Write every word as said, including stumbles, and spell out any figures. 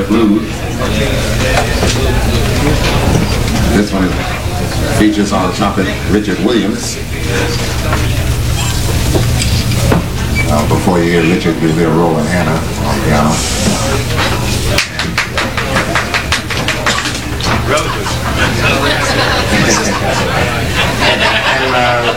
California Blues. This one features on trumpet Richard Williams. Uh, before you hear Richard, you'll hear Roland Hanna on piano.